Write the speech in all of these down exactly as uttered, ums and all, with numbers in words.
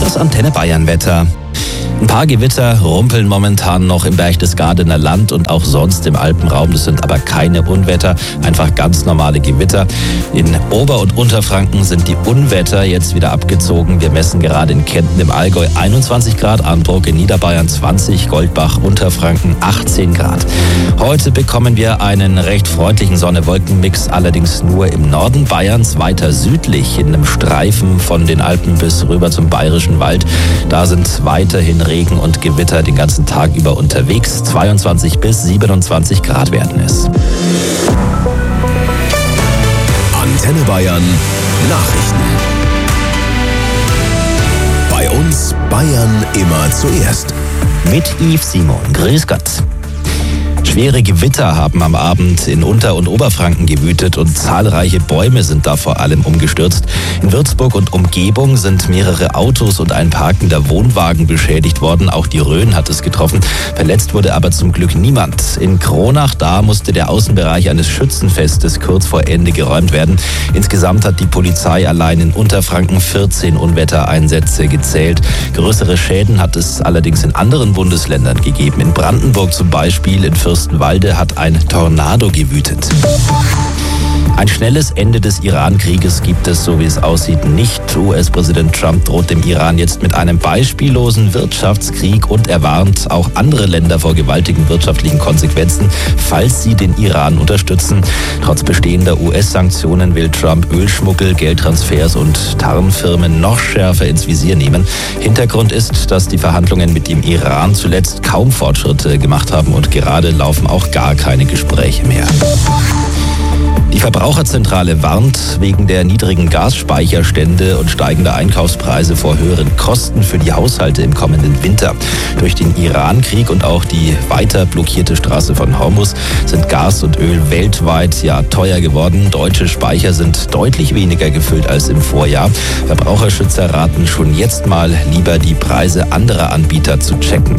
Das Antenne Bayern Wetter. Ein paar Gewitter rumpeln momentan noch im Berchtesgadener Land und auch sonst im Alpenraum. Das sind aber keine Unwetter, einfach ganz normale Gewitter. In Ober- und Unterfranken sind die Unwetter jetzt wieder abgezogen. Wir messen gerade in Kempten im Allgäu einundzwanzig Grad, Arnbruck in Niederbayern zwanzig, Goldbach, Unterfranken achtzehn Grad. Heute bekommen wir einen recht freundlichen Sonne-Wolken-Mix, allerdings nur im Norden Bayerns, weiter südlich in einem Streifen von den Alpen bis rüber zum Bayerischen Wald. Da sind weiterhin Regen und Gewitter den ganzen Tag über unterwegs. zweiundzwanzig bis siebenundzwanzig Grad werden es. Antenne Bayern Nachrichten. Bei uns Bayern immer zuerst. Mit Yves Simon. Grüß Gott. Schwere Gewitter haben am Abend in Unter- und Oberfranken gewütet und zahlreiche Bäume sind da vor allem umgestürzt. In Würzburg und Umgebung sind mehrere Autos und ein parkender Wohnwagen beschädigt worden. Auch die Rhön hat es getroffen. Verletzt wurde aber zum Glück niemand. In Kronach, da musste der Außenbereich eines Schützenfestes kurz vor Ende geräumt werden. Insgesamt hat die Polizei allein in Unterfranken vierzehn Unwettereinsätze gezählt. Größere Schäden hat es allerdings in anderen Bundesländern gegeben. In Brandenburg zum Beispiel, in Fürstenwalde hat ein Tornado gewütet. Ein schnelles Ende des Iran-Krieges gibt es, so wie es aussieht, nicht. U S-Präsident Trump droht dem Iran jetzt mit einem beispiellosen Wirtschaftskrieg und er warnt auch andere Länder vor gewaltigen wirtschaftlichen Konsequenzen, falls sie den Iran unterstützen. Trotz bestehender U S-Sanktionen will Trump Ölschmuggel, Geldtransfers und Tarnfirmen noch schärfer ins Visier nehmen. Hintergrund ist, dass die Verhandlungen mit dem Iran zuletzt kaum Fortschritte gemacht haben und gerade laufen auch gar keine Gespräche mehr. Die Verbraucherzentrale warnt wegen der niedrigen Gasspeicherstände und steigender Einkaufspreise vor höheren Kosten für die Haushalte im kommenden Winter. Durch den Iran-Krieg und auch die weiter blockierte Straße von Hormuz sind Gas und Öl weltweit ja teuer geworden. Deutsche Speicher sind deutlich weniger gefüllt als im Vorjahr. Verbraucherschützer raten schon jetzt mal, lieber die Preise anderer Anbieter zu checken.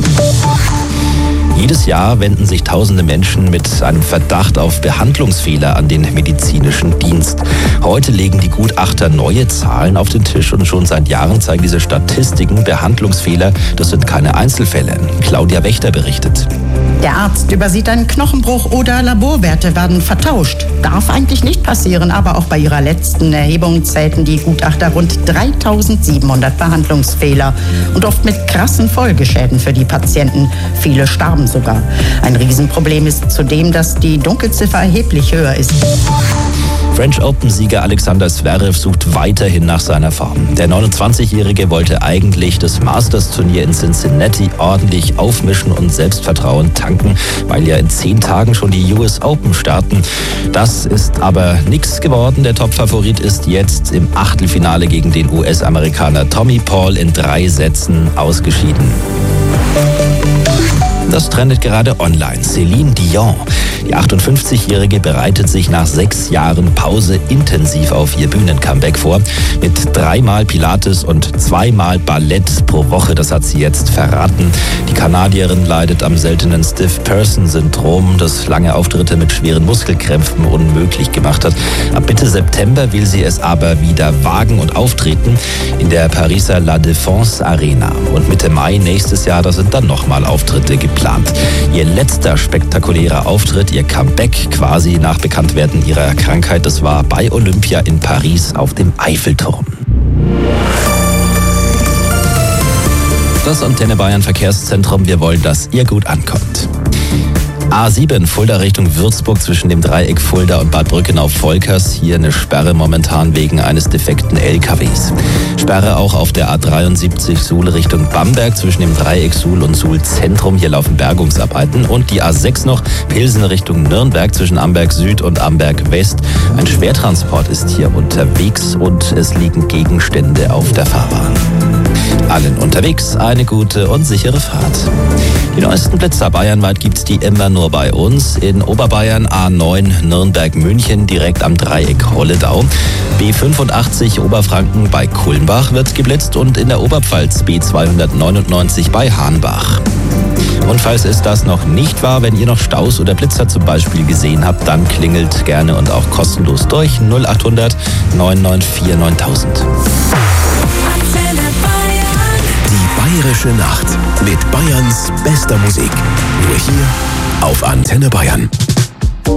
Jedes Jahr wenden sich tausende Menschen mit einem Verdacht auf Behandlungsfehler an den medizinischen Dienst. Heute legen die Gutachter neue Zahlen auf den Tisch und schon seit Jahren zeigen diese Statistiken Behandlungsfehler. Das sind keine Einzelfälle. Claudia Wächter berichtet. Der Arzt übersieht einen Knochenbruch oder Laborwerte werden vertauscht. Darf eigentlich nicht passieren, aber auch bei ihrer letzten Erhebung zählten die Gutachter rund dreitausendsiebenhundert Behandlungsfehler und oft mit krassen Folgeschäden für die Patienten. Viele starben sogar. Ein Riesenproblem ist zudem, dass die Dunkelziffer erheblich höher ist. French Open-Sieger Alexander Zverev sucht weiterhin nach seiner Form. Der neunundzwanzigjährige wollte eigentlich das Masters-Turnier in Cincinnati ordentlich aufmischen und Selbstvertrauen tanken, weil ja in zehn Tagen schon die U S Open starten. Das ist aber nichts geworden. Der Top-Favorit ist jetzt im Achtelfinale gegen den U S-Amerikaner Tommy Paul in drei Sätzen ausgeschieden. Das trendet gerade online. Céline Dion. Die achtundfünfzigjährige bereitet sich nach sechs Jahren Pause intensiv auf ihr Bühnencomeback vor. Mit dreimal Pilates und zweimal Ballett pro Woche, das hat sie jetzt verraten. Die Kanadierin leidet am seltenen Stiff-Person-Syndrom, das lange Auftritte mit schweren Muskelkrämpfen unmöglich gemacht hat. Ab Mitte September will sie es aber wieder wagen und auftreten in der Pariser La Défense Arena. Und Mitte Mai nächstes Jahr, da sind dann nochmal Auftritte geplant. Ihr letzter spektakulärer Auftritt, ihr Comeback quasi nach Bekanntwerden ihrer Krankheit, das war bei Olympia in Paris auf dem Eiffelturm. Das Antenne Bayern Verkehrszentrum, wir wollen, dass ihr gut ankommt. A sieben, Fulda Richtung Würzburg zwischen dem Dreieck Fulda und Bad Brückenau-Volkers. Hier eine Sperre momentan wegen eines defekten L K Ws. Sperre auch auf der A dreiundsiebzig Suhl Richtung Bamberg zwischen dem Dreieck Suhl und Suhl Zentrum. Hier laufen Bergungsarbeiten. Und die A sechs noch, Pilsen Richtung Nürnberg zwischen Amberg Süd und Amberg West. Ein Schwertransport ist hier unterwegs und es liegen Gegenstände auf der Fahrbahn. Allen unterwegs eine gute und sichere Fahrt. Die neuesten Blitzer bayernweit gibt's die immer nur bei uns. In Oberbayern A neun Nürnberg-München direkt am Dreieck Holledau. B fünfundachtzig Oberfranken bei Kulmbach wird geblitzt und in der Oberpfalz B zweihundertneunundneunzig bei Hahnbach. Und falls es das noch nicht war, wenn ihr noch Staus oder Blitzer zum Beispiel gesehen habt, dann klingelt gerne und auch kostenlos durch null achthundert neun neun vier neuntausend. Bayerische Nacht mit Bayerns bester Musik. Nur hier auf Antenne Bayern.